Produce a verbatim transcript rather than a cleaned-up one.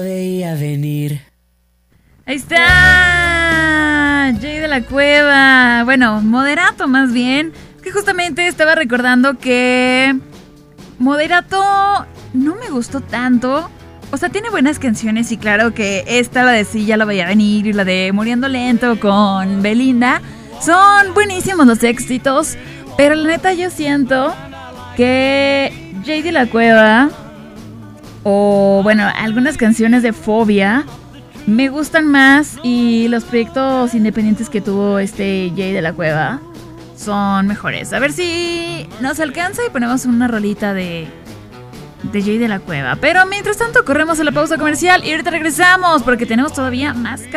Veía venir. Ahí está, Jay de la Cueva. Bueno, Moderato más bien. Es que justamente estaba recordando que Moderato no me gustó tanto. O sea, tiene buenas canciones y claro que esta, la de Sí, ya la veía venir y la de Muriendo Lento con Belinda, son buenísimos los éxitos. Pero la neta yo siento que Jay de la Cueva, o bueno, algunas canciones de Fobia me gustan más, y los proyectos independientes que tuvo este Jay de la Cueva son mejores. A ver si nos alcanza y ponemos una rolita de, de Jay de la Cueva. Pero mientras tanto corremos a la pausa comercial y ahorita regresamos porque tenemos todavía más